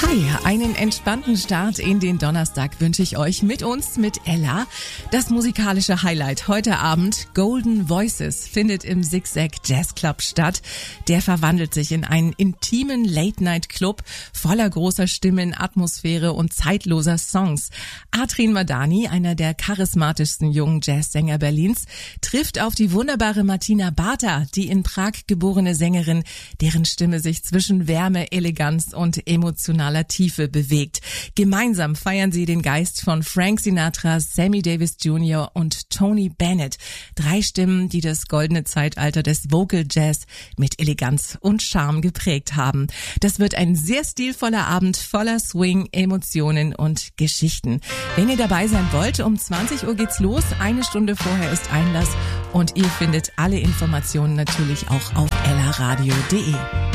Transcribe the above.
Hi, einen entspannten Start in den Donnerstag wünsche ich euch mit uns, mit Ella. Das musikalische Highlight heute Abend, Golden Voices, findet im Zigzag Jazz Club statt. Der verwandelt sich in einen intimen Late-Night-Club voller großer Stimmen, Atmosphäre und zeitloser Songs. Atrin Madani, einer der charismatischsten jungen Jazzsänger Berlins, trifft auf die wunderbare Martina Barta, die in Prag geborene Sängerin, deren Stimme sich zwischen Wärme, Eleganz und emotionaler Tiefe bewegt. Gemeinsam feiern sie den Geist von Frank Sinatra, Sammy Davis Jr. und Tony Bennett. 3 Stimmen, die das goldene Zeitalter des Vocal Jazz mit Eleganz und Charme geprägt haben. Das wird ein sehr stilvoller Abend voller Swing, Emotionen und Geschichten. Wenn ihr dabei sein wollt, um 20 Uhr geht's los. 1 Stunde vorher ist Einlass und ihr findet alle Informationen natürlich auch auf ellaradio.de.